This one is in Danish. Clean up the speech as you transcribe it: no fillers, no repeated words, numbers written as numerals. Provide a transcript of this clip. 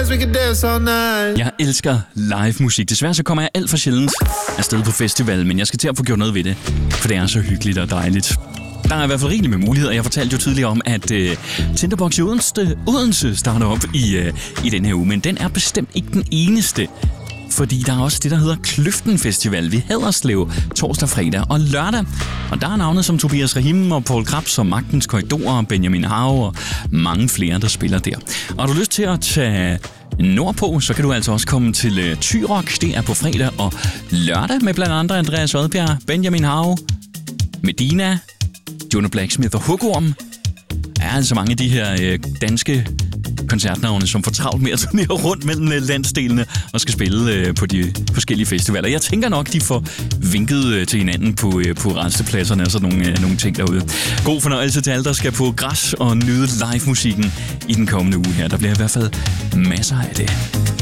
dance, we can dance all night. Jeg elsker live musik. Desværre så kommer jeg alt for sjældent afsted på festival, men jeg skal til at få gjort noget ved det, for det er så hyggeligt og dejligt. Der er i hvert fald rigeligt med muligheder. Jeg fortalte jo tidligere om, at Tinderbox i Odense starter op i den her uge, men den er bestemt ikke den eneste. Fordi der er også det, der hedder Kløften Festival ved Haderslev torsdag, fredag og lørdag. Og der er navnet som Tobias Rahim og Paul Krebs og Magtens Korridorer og Benjamin Hav og mange flere, der spiller der. Og har du lyst til at tage nordpå, så kan du altså også komme til Thyrock. Det er på fredag og lørdag med blandt andre Andreas Odbjerg, Benjamin Hav, Medina, Jonah Blacksmith og Hugorm. Der er altså mange af de her danske koncertnavne, som får travlt med at turnere rundt mellem landsdelene og skal spille på de forskellige festivaler. Jeg tænker nok, de får vinket til hinanden på restepladserne og sådan nogle ting derude. God fornøjelse til alle, der skal på græs og nyde live-musikken i den kommende uge her. Der bliver i hvert fald masser af det.